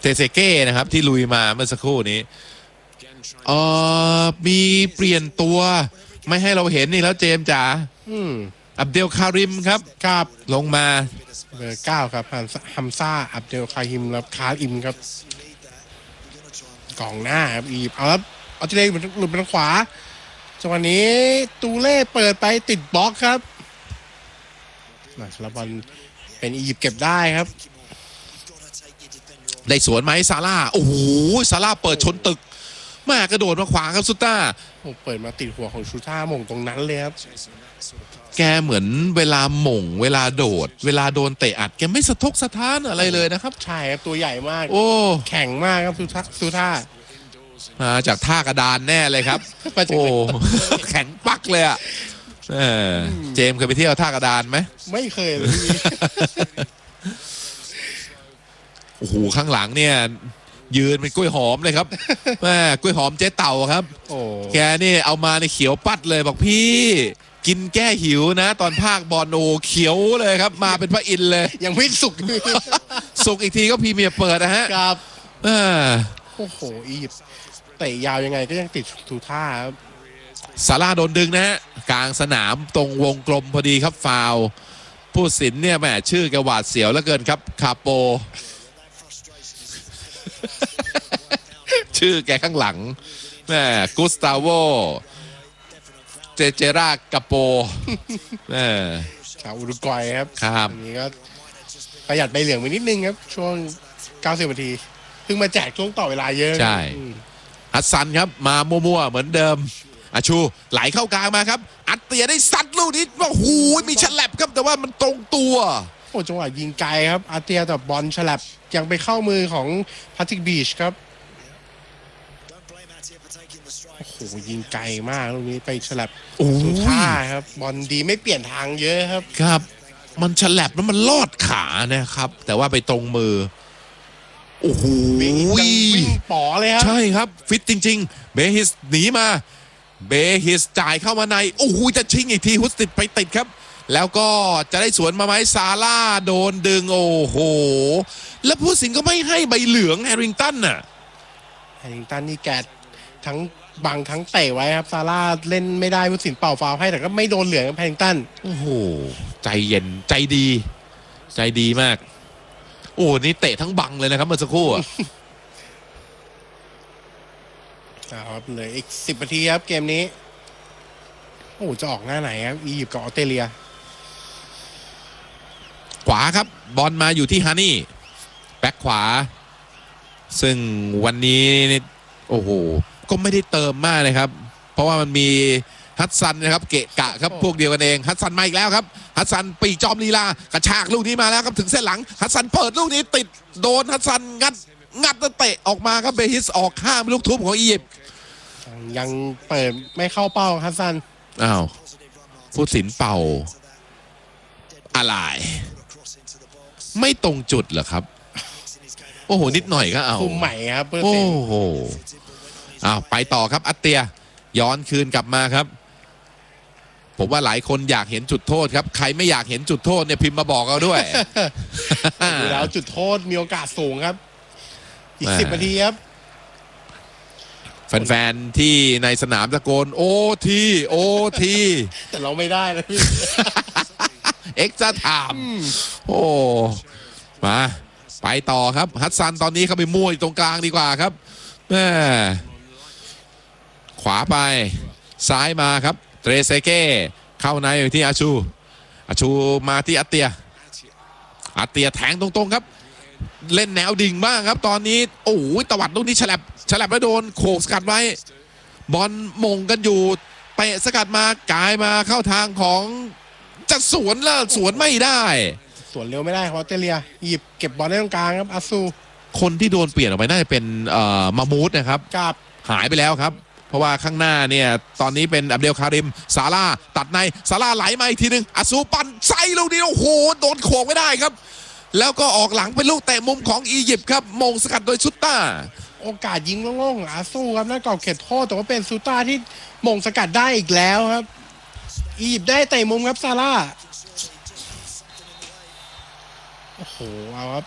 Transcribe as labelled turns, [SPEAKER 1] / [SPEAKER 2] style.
[SPEAKER 1] เทเซเก้นะครับที่ลุยมาเมื่อสักครู่นี้มีเปลี่ยนตัวไม่ให้เราเห็นนี่แล้วเจมส์จ๋าอับเดลคาริมครับลงมา
[SPEAKER 2] เบอร์ 9ครับฮัมซาอับเดลคาริมแล้วคาริมครับกองหน้าครับอียิปต์เอาครับเอาที่เล่หลุดไปทางขวาจังหวะนี้ตูเล่เปิดไปติดบล็อกครับแล้วบอลเป็นอียิปต์เก็บได้ครับ
[SPEAKER 1] ได้สวนไหมซาร่าโอ้โหซาร่าเปิดชนตึกมากระโดดมาขวางครับสุต้า
[SPEAKER 2] เปิดมาติดหัวของชูต้าหม่งตรงนั้นเลยครับ
[SPEAKER 1] แกเหมือนเวลาหม่งเวลาโดดเวลาโดนเตะอัดแกไม่สะทกสะท้านอะไรเลยนะครับ
[SPEAKER 2] ใช่ครับตัวใหญ่มาก
[SPEAKER 1] โอ้
[SPEAKER 2] แข็งมากครับชูต้า
[SPEAKER 1] มาจากท่ากระดานแน่เลยครับโอ้แข็งปักเลยอ่ะเจมส์เคยไปเที่ยวท่ากระดานไหม
[SPEAKER 2] ไม่เคยเลย
[SPEAKER 1] โอ้โหข้างหลังเนี่ยยืนเป็นกล้วยหอมเลยครับแม่กล้วยหอมเจ๊เต่าครับแกนี่เอามาในเขียวปัดเลยบอกพี่กินแก้หิวนะตอนภาคบอลโอเขียวเลยครับมาเป็นพระอินทร์เลย
[SPEAKER 2] ยังไม่สุก
[SPEAKER 1] สุกอีกทีก็พรีเมียร์เปิดนะฮะ
[SPEAKER 2] ครับโอ้โหอียิปต์เตะยาวยังไงก็ยังติดทูท่าครับ
[SPEAKER 1] ซาร่าโดนดึงนะฮะกลางสนามตรงวงกลมพอดีครับฟาวล์ผู้สินเนี่ยแหมชื่อแกหวาดเสียวเหลือเกินครับคาโปชื่อแกข้างหลังแม่กุสตาโวเจรากาโป
[SPEAKER 2] ชาวอุรุกวัยครับ
[SPEAKER 1] อั
[SPEAKER 2] นนี้ก็ประหยัดใบเหลืองไปนิดนึงครับช่วง90 นาทีเพิ่งมาแจกช่วงต่อเวลาเยอะ
[SPEAKER 1] ใช่ฮัสซันครับมามั่วๆเหมือนเดิมอาชูไหลเข้ากลางมาครับอัดเตียได้ซัดลูกนี้ว่าหูมีฉลับครับแต่ว่ามันตรงตัว
[SPEAKER 2] โอ้จังหวะยิงไกลครับอาเตียแต่บอลฉลับยังไปเข้ามือของพาทริกบีชครับโอ้โหยิงไกลมากลูกนี้ไปฉลับสุดท่าครับบอลดีไม่เปลี่ยนทางเยอะครับ
[SPEAKER 1] ครับมันฉลับแล้วมันลอดขานะครับแต่ว่าไปตรงมือโอ้โห
[SPEAKER 2] วิ่งป๋อเลยครับ
[SPEAKER 1] ใช่ครับฟิตจริงๆเบฮิสหนีมาเบฮิสจ่ายเข้ามาในโอ้โหจะชิงอีกทีฮุสติดไปติดครับแล้วก็จะได้สวนมาไหมซาร่าโดนดึงโอ้โหแล้วผู้สิงก็ไม่ให้ใบเหลืองแฮร์ริงตันน่ะ
[SPEAKER 2] แฮร์ริงตันนี่แกทั้งบังทั้งเตะไว้ครับซาร่าเล่นไม่ได้ผู้สินเป่าฟาวให้แต่ก็ไม่โดนเหลืองแฮร์ริงตัน
[SPEAKER 1] โอ้โหใจเย็นใจดีมากโอ้นี่เตะทั้งบังเลยนะครับเมื่อสักครู่
[SPEAKER 2] ครับเหลืออีก10 นาทีครับเกมนี้โอ้จะออกหน้าไหนครับอียิปต์กับออสเตรเลีย
[SPEAKER 1] ขวาครับบอลมาอยู่ที่ฮานี่แบ็คขวาซึ่งวันนี้โอ้โหก็ไม่ได้เติมมากเลยครับเพราะว่ามันมีฮัตซันนะครับเกะกะครับพวกเดียวกันเองฮัตซันมาอีกแล้วครับฮัตซันปีจอมลีลากระชากลูกนี้มาแล้วครับถึงเส้นหลังฮัตซันเปิดลูกนี้ติดโดนฮัตซันงัดแล้วเตะออกมาครับเบฮิสออกข้ามลูกทุบของอียิปต์
[SPEAKER 2] ยังเปิดไม่เข้าเป้าฮัตซัน
[SPEAKER 1] อ้าวผู้สินเป่าอะไรไม่ตรงจุดเหรอครับโอ้โหนิดหน่อยก็เอา
[SPEAKER 2] คุมใหม่ครับ
[SPEAKER 1] โอ้โหไปต่อครับอัตเตียย้อนคืนกลับมาครับผมว่าหลายคนอยากเห็นจุดโทษครับใครไม่อยากเห็นจุดโทษเนี่ยพิมพ์มาบอกเราด้วย
[SPEAKER 2] แล้วจุดโทษมีโอกาสสูงครับอีก10 นาทีครับ
[SPEAKER 1] แฟนๆที่ในสนามตะโกนโอที
[SPEAKER 2] แต่เราไม่ได้นะพี่
[SPEAKER 1] เอ็กซ์จะถามโอ้มาไปต่อครับฮัตซันตอนนี้เขาไปมั่วอยู่ตรงกลางดีกว่าครับแม่ขวาไปซ้ายมาครับเตรเซเก้เข้าในอยู่ที่อาชูมาที่อัตเตียแทงตรงๆครับเล่นแนวดิ่งมากครับตอนนี้โอ้ยตวัดลูกนี้ฉลับแล้วโดนโขกสกัดไว้บอลมงกันอยู่เตะสกัดมากายมาเข้าทางของจะสวนแล้วสวนไม่ได้
[SPEAKER 2] สวนเร็วไม่ได้ออสเตรเลียหยิบเก็บบอลได้ตรงกลางครับอาซู
[SPEAKER 1] คนที่โดนเปลี่ยนออกไปน่าจะเป็นมามูดนะครับหายไปแล้วครับเพราะว่าข้างหน้าเนี่ยตอนนี้เป็นอับเดลคาริมซาร่าตัดในซาร่าไหลมาอีกทีนึงอาซูปั่นไซลูกนี้โอ้โหโดนโขกไม่ได้ครับแล้วก็ออกหลังเป็นลูกเตะมุมของอียิปต์ครับมงสกัดโดยซูต้า
[SPEAKER 2] โอกาสยิงโล่งๆอาซูครับนั่นกรอบเขตโทษแต่ว่าเป็นซูต้าที่มงสกัดได้อีกแล้วครับอียิปต์ได้เตะมุมครับซาร่าโอ้โหเอาครับ